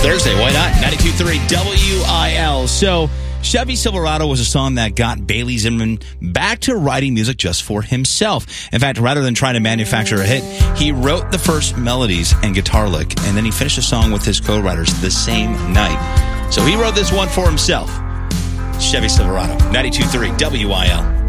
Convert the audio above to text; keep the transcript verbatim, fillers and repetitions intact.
Thursday, why not? ninety-two point three W I L. So, Chevy Silverado was a song that got Bailey Zimmerman back to writing music just for himself. In fact, rather than trying to manufacture a hit, he wrote the first melodies and guitar lick, and then he finished the song with his co-writers the same night. So he wrote this one for himself. Chevy Silverado, ninety-two point three W I L.